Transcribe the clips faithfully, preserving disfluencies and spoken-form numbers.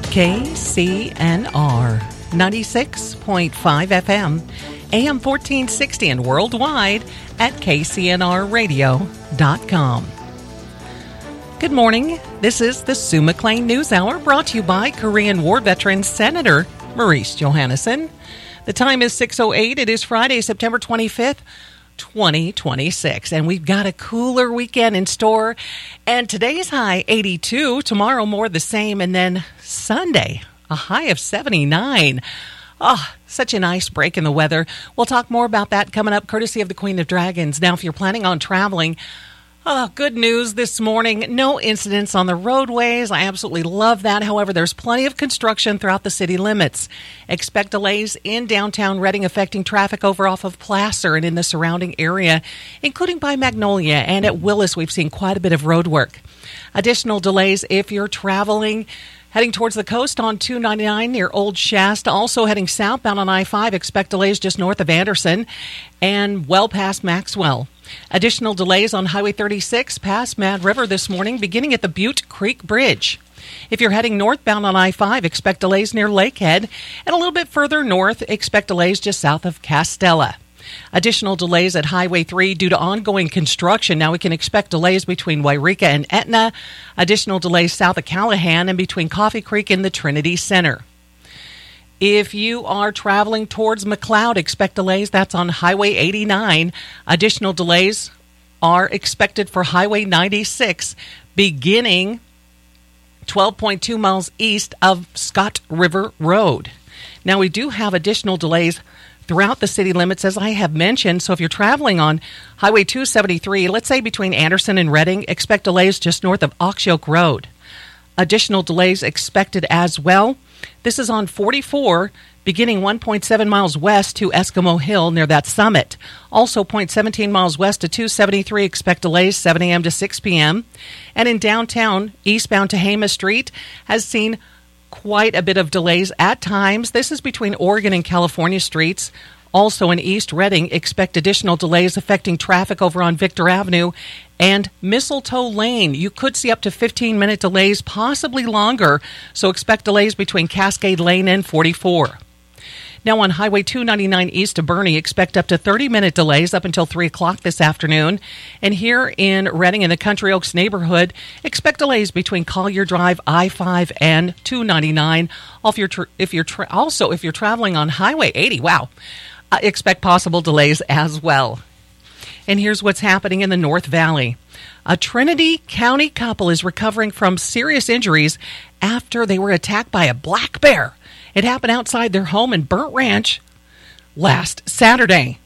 K C N R ninety-six point five F M, A M fourteen sixty, and worldwide at K C N R radio dot com. Good morning. This is the Sue McLean News Hour, brought to you by Korean War veteran Senator Maurice Johannesson. The time is six oh eight. It is Friday, September twenty-fifth, twenty twenty-six, and we've got a cooler weekend in store. And today's high eighty-two, tomorrow more the same, and then Sunday a high of seventy-nine. Oh, such a nice break in the weather. We'll talk more about that coming up, courtesy of the Queen of Dragons. Now, if you're planning on traveling, oh, good news this morning. No incidents on the roadways. I absolutely love that. However, there's plenty of construction throughout the city limits. Expect delays in downtown Reading affecting traffic over off of Placer and in the surrounding area, including by Magnolia and at Willis. We've seen quite a bit of road work. Additional delays if you're traveling heading towards the coast on two ninety-nine near Old Shasta. Also heading southbound on I five, expect delays just north of Anderson and well past Maxwell. Additional delays on Highway thirty-six past Mad River this morning, beginning at the Butte Creek Bridge. If you're heading northbound on I five, expect delays near Lakehead, and a little bit further north, expect delays just south of Castella. Additional delays at Highway three due to ongoing construction. Now we can expect delays between Wairika and Etna. Additional delays south of Callahan and between Coffee Creek and the Trinity Center. If you are traveling towards McLeod, expect delays. That's on Highway eighty-nine. Additional delays are expected for Highway ninety-six, beginning twelve point two miles east of Scott River Road. Now, we do have additional delays throughout the city limits, as I have mentioned. So if you're traveling on Highway two seventy-three, let's say between Anderson and Reading, expect delays just north of Oxyoke Road. Additional delays expected as well. This is on forty-four, beginning one point seven miles west to Eskimo Hill near that summit. Also, zero point one seven miles west to two seventy-three, expect delays seven a.m. to six p.m. And in downtown, eastbound to Hama Street has seen quite a bit of delays at times. This is between Oregon and California streets. Also in East Reading, expect additional delays affecting traffic over on Victor Avenue and Mistletoe Lane. You could see up to fifteen-minute delays, possibly longer, so expect delays between Cascade Lane and forty-four. Now on Highway two ninety-nine east to Bernie, expect up to thirty-minute delays up until three o'clock this afternoon. And here in Reading in the Country Oaks neighborhood, expect delays between Collier Drive, I five, and two ninety-nine. If you're tra- if you're tra- also, if you're traveling on Highway eighty, wow, uh, expect possible delays as well. And here's what's happening in the North Valley. A Trinity County couple is recovering from serious injuries after they were attacked by a black bear. It happened outside their home in Burnt Ranch last Saturday.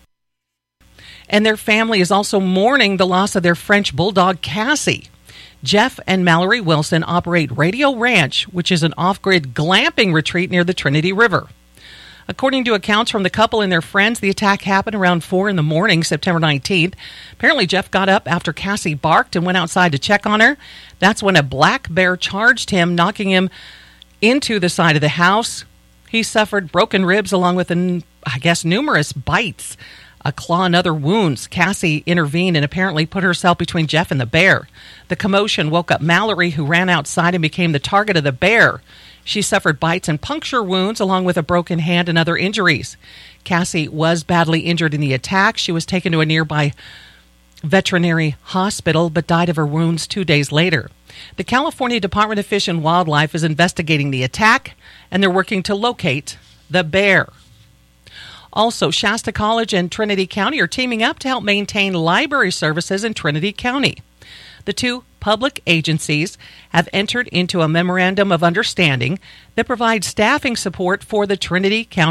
And their family is also mourning the loss of their French bulldog, Cassie. Jeff and Mallory Wilson operate Radio Ranch, which is an off-grid glamping retreat near the Trinity River. According to accounts from the couple and their friends, the attack happened around four in the morning, September nineteenth. Apparently, Jeff got up after Cassie barked and went outside to check on her. That's when a black bear charged him, knocking him into the side of the house. He suffered broken ribs along with, an, I guess, numerous bites, a claw, and other wounds. Cassie intervened and apparently put herself between Jeff and the bear. The commotion woke up Mallory, who ran outside and became the target of the bear. She suffered bites and puncture wounds along with a broken hand and other injuries. Cassie was badly injured in the attack. She was taken to a nearby veterinary hospital but died of her wounds two days later. The California Department of Fish and Wildlife is investigating the attack, and they're working to locate the bear. Also, Shasta College and Trinity County are teaming up to help maintain library services in Trinity County. The two public agencies have entered into a memorandum of understanding that provides staffing support for the Trinity County